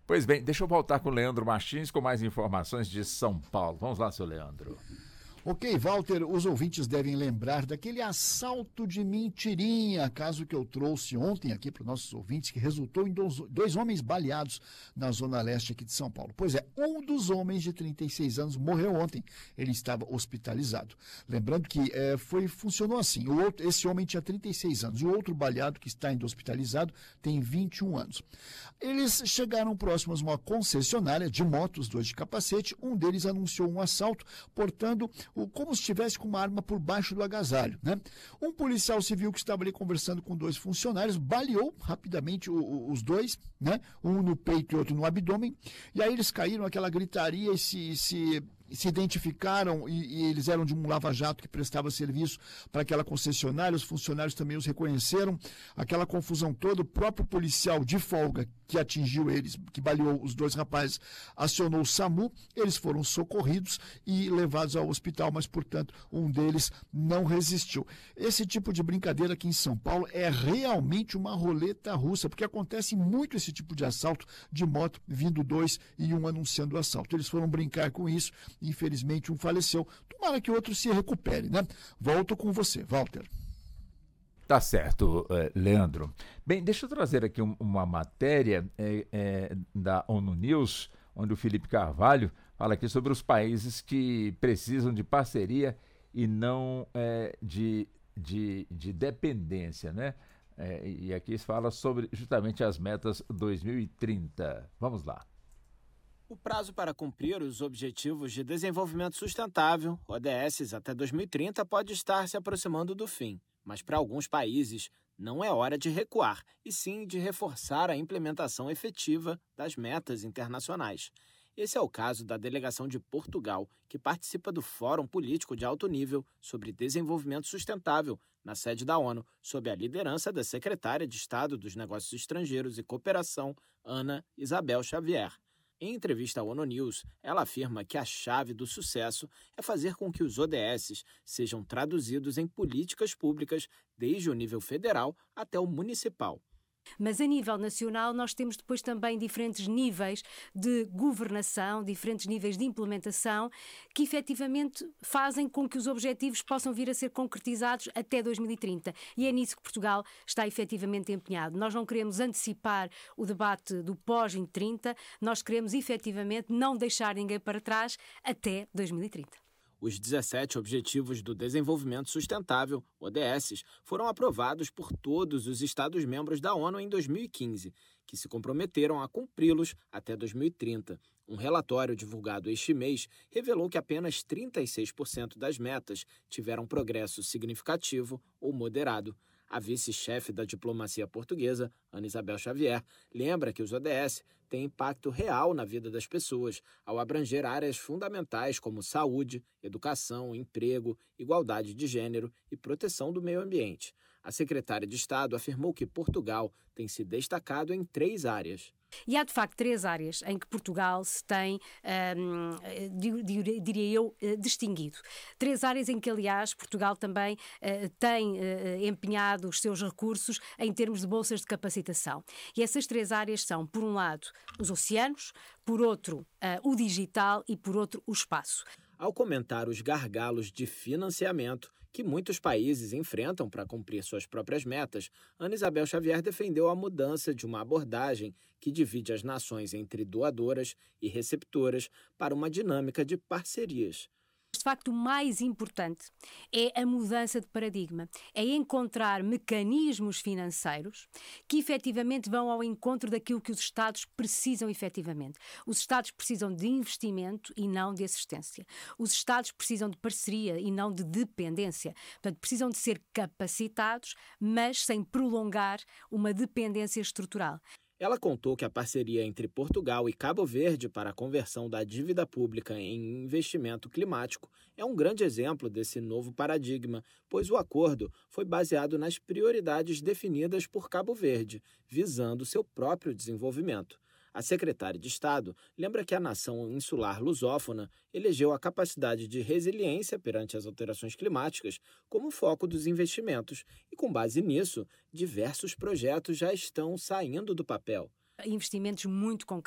Pois bem, deixa eu voltar com o Leandro Martins com mais informações de São Paulo. Vamos lá, seu Leandro. Ok, Walter, os ouvintes devem lembrar daquele assalto de mentirinha, caso que eu trouxe ontem aqui para os nossos ouvintes, que resultou em dois homens baleados na zona leste aqui de São Paulo. Pois é, um dos homens de 36 anos morreu ontem, ele estava hospitalizado. Lembrando que funcionou assim, esse homem tinha 36 anos, e o outro baleado que está ainda hospitalizado tem 21 anos. Eles chegaram próximos a uma concessionária de motos, dois de capacete, um deles anunciou um assalto, portando como se estivesse com uma arma por baixo do agasalho, né? Um policial civil que estava ali conversando com dois funcionários baleou rapidamente os dois, né? Um no peito e outro no abdômen, e aí eles caíram aquela gritaria e se identificaram e eles eram de um lava-jato que prestava serviço para aquela concessionária, os funcionários também os reconheceram, aquela confusão toda, o próprio policial de folga que atingiu eles, que baleou os dois rapazes, acionou o SAMU, eles foram socorridos e levados ao hospital, mas, portanto, um deles não resistiu. Esse tipo de brincadeira aqui em São Paulo é realmente uma roleta russa, porque acontece muito esse tipo de assalto de moto, vindo dois e um anunciando o assalto. Eles foram brincar com isso, infelizmente um faleceu. Tomara que o outro se recupere, né? Volto com você, Walter. Tá certo, Leandro. Bem, deixa eu trazer aqui uma matéria da ONU News, onde o Felipe Carvalho fala aqui sobre os países que precisam de parceria e não de dependência, né? E aqui se fala sobre justamente as metas 2030. Vamos lá. O prazo para cumprir os Objetivos de Desenvolvimento Sustentável, ODS, até 2030 pode estar se aproximando do fim. Mas para alguns países não é hora de recuar, e sim de reforçar a implementação efetiva das metas internacionais. Esse é o caso da delegação de Portugal, que participa do Fórum Político de Alto Nível sobre Desenvolvimento Sustentável, na sede da ONU, sob a liderança da secretária de Estado dos Negócios Estrangeiros e Cooperação, Ana Isabel Xavier. Em entrevista à ONU News, ela afirma que a chave do sucesso é fazer com que os ODS sejam traduzidos em políticas públicas desde o nível federal até o municipal. Mas a nível nacional nós temos depois também diferentes níveis de governação, diferentes níveis de implementação que efetivamente fazem com que os objetivos possam vir a ser concretizados até 2030. E é nisso que Portugal está efetivamente empenhado. Nós não queremos antecipar o debate do pós-2030, nós queremos efetivamente não deixar ninguém para trás até 2030. Os 17 Objetivos do Desenvolvimento Sustentável, ODS, foram aprovados por todos os Estados-membros da ONU em 2015, que se comprometeram a cumpri-los até 2030. Um relatório divulgado este mês revelou que apenas 36% das metas tiveram progresso significativo ou moderado. A vice-chefe da diplomacia portuguesa, Ana Isabel Xavier, lembra que os ODS têm impacto real na vida das pessoas, ao abranger áreas fundamentais como saúde, educação, emprego, igualdade de gênero e proteção do meio ambiente. A secretária de Estado afirmou que Portugal tem se destacado em 3 áreas. E há, de facto, 3 áreas em que Portugal se tem, diria eu, distinguido. 3 áreas em que, aliás, Portugal também tem empenhado os seus recursos em termos de bolsas de capacitação. E essas 3 áreas são, por um lado, os oceanos, por outro, o digital e, por outro, o espaço. Ao comentar os gargalos de financiamento que muitos países enfrentam para cumprir suas próprias metas, Ana Isabel Xavier defendeu a mudança de uma abordagem que divide as nações entre doadoras e receptoras para uma dinâmica de parcerias. De facto, o mais importante é a mudança de paradigma, é encontrar mecanismos financeiros que efetivamente vão ao encontro daquilo que os Estados precisam efetivamente. Os Estados precisam de investimento e não de assistência. Os Estados precisam de parceria e não de dependência. Portanto, precisam de ser capacitados, mas sem prolongar uma dependência estrutural. Ela contou que a parceria entre Portugal e Cabo Verde para a conversão da dívida pública em investimento climático é um grande exemplo desse novo paradigma, pois o acordo foi baseado nas prioridades definidas por Cabo Verde, visando seu próprio desenvolvimento. A secretária de Estado lembra que a nação insular lusófona elegeu a capacidade de resiliência perante as alterações climáticas como foco dos investimentos e, com base nisso, diversos projetos já estão saindo do papel. Investimentos muito concretos.